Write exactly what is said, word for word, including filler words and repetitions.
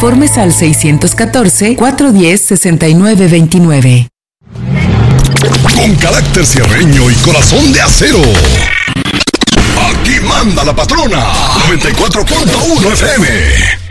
Informes al seis uno cuatro, cuatro uno cero, seis nueve dos nueve. Con carácter sierreño y corazón de acero. Aquí manda la patrona. noventa y cuatro punto uno F M.